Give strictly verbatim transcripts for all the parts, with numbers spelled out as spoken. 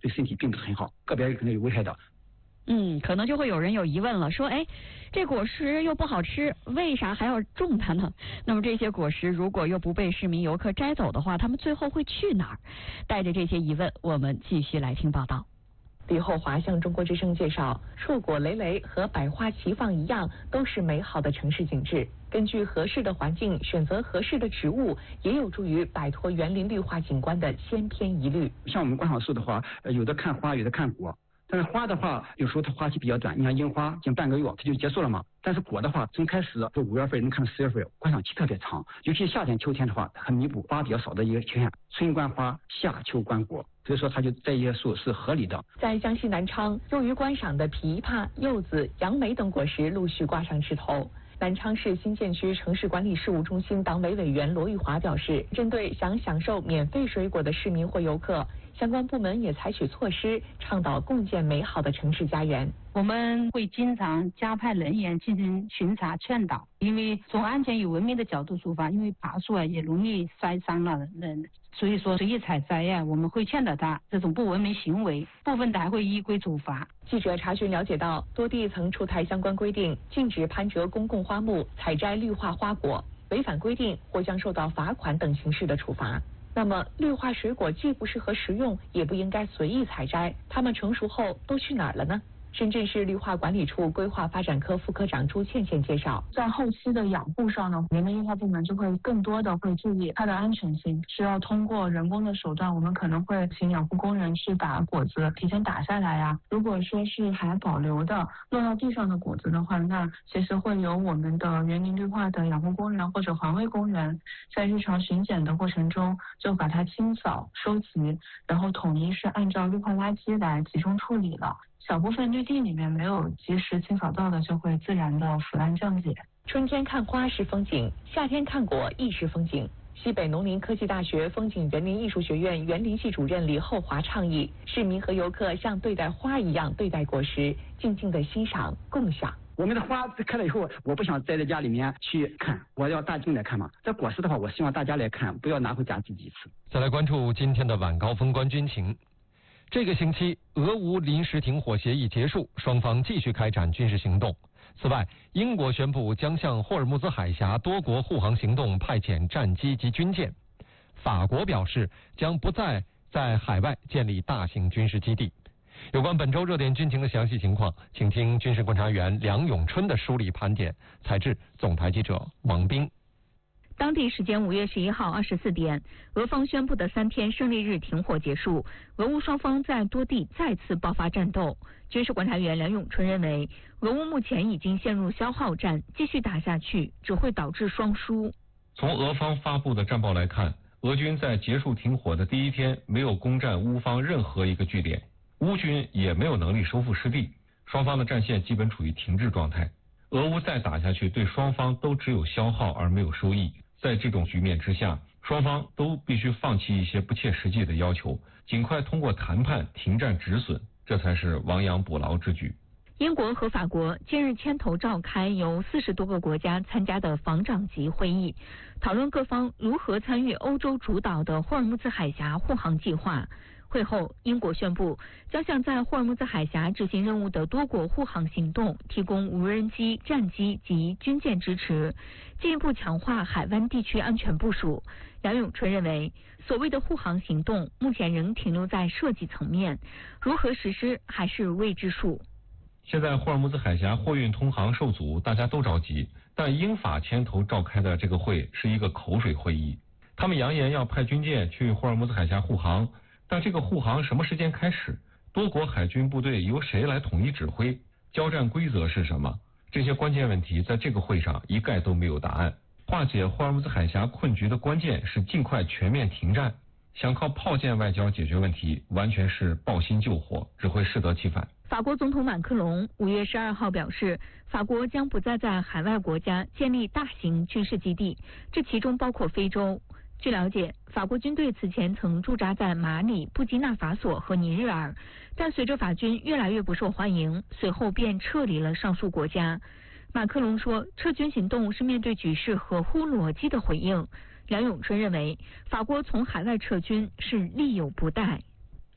对身体并不是很好，个别可能有危害的。 嗯，可能就会有人有疑问了，说，哎，这果实又不好吃，为啥还要种它呢？那么这些果实如果又不被市民游客摘走的话，他们最后会去哪儿？带着这些疑问，我们继续来听报道。 李厚华向中国之声介绍，硕果累累和百花齐放一样，都是美好的城市景致。根据合适的环境选择合适的植物，也有助于摆脱园林绿化景观的先偏疑虑。 像我们观赏树的话，有的看花，有的看果。但是花的话，有时候它花期比较短，你像樱花，近半个月它就结束了嘛。但是果的话，从开始就五月份能看到十月份，观赏期特别长。尤其夏天、秋天的话，它很弥补花比较少的一个缺陷。春观花，夏秋观果，所以说它就这些树是合理的。 在江西南昌，用于观赏的枇杷、柚子、杨梅等果实陆续挂上枝头。南昌市新建区城市管理事务中心党委委员罗玉华表示，针对想享受免费水果的市民或游客，相关部门也采取措施，倡导共建美好的城市家园。 我们会经常加派人员进行巡查劝导，因为从安全与文明的角度出发，因为爬树啊也容易摔伤了人，所以说随意采摘呀、啊，我们会劝导他这种不文明行为，部分的还会依规处罚。 记者查询了解到，多地曾出台相关规定，禁止攀折公共花木、采摘绿化花果，违反规定或将受到罚款等形式的处罚。那么，绿化水果既不适合食用，也不应该随意采摘，它们成熟后都去哪儿了呢？深圳市绿化管理处规划发展科副科长朱倩倩介绍， 在后期的养护上呢，人民绿化部门就会更多的会注意它的安全性，需要通过人工的手段，我们可能会请养护工人去把果子提前打下来呀、啊。如果说是还保留的落到地上的果子的话，那其实会由我们的园林绿化的养护工人或者环卫工人在日常巡检的过程中就把它清扫收集，然后统一是按照绿化垃圾来集中处理了。小部分绿地里面没有及时清扫到的，就会自然的腐烂降解。 春天看花是风景，夏天看果亦是风景。西北农林科技大学风景园林艺术学院园林系主任李厚华倡议，市民和游客像对待花一样对待果实，静静的欣赏共享。 我们的花开了以后，我不想栽在家里面去看，我要大众来看嘛。这果实的话，我希望大家来看，不要拿回家自己吃。 再来关注今天的晚高峰观军情。这个星期，俄乌临时停火协议结束，双方继续开展军事行动。此外，英国宣布将向霍尔木兹海峡多国护航行动派遣战机及军舰。法国表示将不再在海外建立大型军事基地。有关本周热点军情的详细情况，请听军事观察员梁永春的梳理盘点，采制总台记者王斌。 当地时间五月十一号二十四点，俄方宣布的三天胜利日停火结束，俄乌双方在多地再次爆发战斗。军事观察员梁永春认为，俄乌目前已经陷入消耗战，继续打下去只会导致双输。 从俄方发布的战报来看，俄军在结束停火的第一天没有攻占乌方任何一个据点，乌军也没有能力收复失地，双方的战线基本处于停滞状态。俄乌再打下去，对双方都只有消耗而没有收益。在这种局面之下，双方都必须放弃一些不切实际的要求，尽快通过谈判停战止损，这才是亡羊补牢之举。 英国和法国近日牵头召开由四十多个国家参加的防长级会议，讨论各方如何参与欧洲主导的霍尔木兹海峡护航计划。会后，英国宣布将向在霍尔木兹海峡执行任务的多国护航行动提供无人机、战机及军舰支持，进一步强化海湾地区安全部署。梁永春认为，所谓的护航行动目前仍停留在设计层面，如何实施还是未知数。 现在霍尔木兹海峡货运通航受阻，大家都着急，但英法牵头召开的这个会是一个口水会议。他们扬言要派军舰去霍尔木兹海峡护航，但这个护航什么时间开始？多国海军部队由谁来统一指挥？交战规则是什么？这些关键问题在这个会上一概都没有答案。化解霍尔木兹海峡困局的关键是尽快全面停战，想靠炮舰外交解决问题，完全是抱薪救火，只会适得其反。 法国总统马克龙五月十二号表示，法国将不再在海外国家建立大型军事基地，这其中包括非洲。据了解，法国军队此前曾驻扎在马里、布基纳法索和尼日尔，但随着法军越来越不受欢迎，随后便撤离了上述国家。马克龙说，撤军行动是面对局势合乎逻辑的回应。梁永春认为，法国从海外撤军是力有不逮。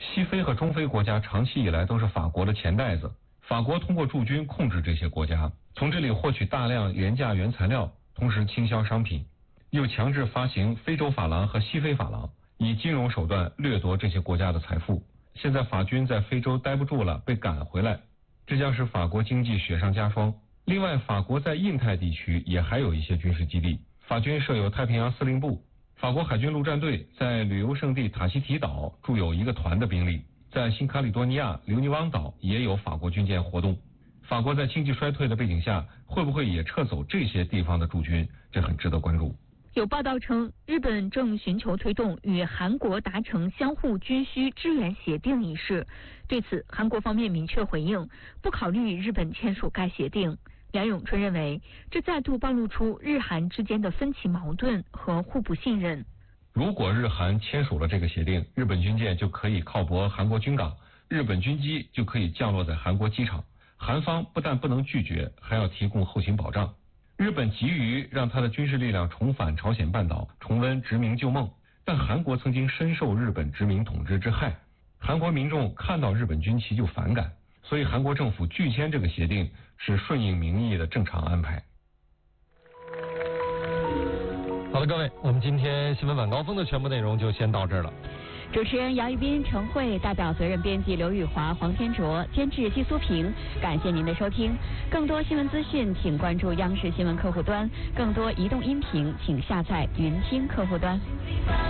西非和中非国家长期以来都是法国的钱袋子，法国通过驻军控制这些国家，从这里获取大量廉价原材料，同时倾销商品，又强制发行非洲法郎和西非法郎，以金融手段掠夺这些国家的财富。现在法军在非洲待不住了，被赶回来，这将使法国经济雪上加霜。另外，法国在印太地区也还有一些军事基地，法军设有太平洋司令部，法国海军陆战队在旅游胜地塔希提岛驻有一个团的兵力，在新卡里多尼亚留尼汪岛也有法国军舰活动。法国在经济衰退的背景下，会不会也撤走这些地方的驻军？这很值得关注。 有报道称，日本正寻求推动与韩国达成相互军需支援协定一事。对此，韩国方面明确回应，不考虑日本签署该协定。梁永春认为，这再度暴露出日韩之间的分歧矛盾和互不信任。 如果日韩签署了这个协定，日本军舰就可以靠泊韩国军港，日本军机就可以降落在韩国机场，韩方不但不能拒绝，还要提供后勤保障。日本急于让他的军事力量重返朝鲜半岛，重温殖民旧梦，但韩国曾经深受日本殖民统治之害，韩国民众看到日本军旗就反感，所以韩国政府拒签这个协定是顺应民意的正常安排。 好的，各位，我们今天新闻晚高峰的全部内容就先到这儿了。 主持人姚一斌、程慧，代表责任编辑刘宇华、黄天卓，监制季苏平。感谢您的收听。更多新闻资讯，请关注央视新闻客户端；更多移动音频，请下载云听客户端。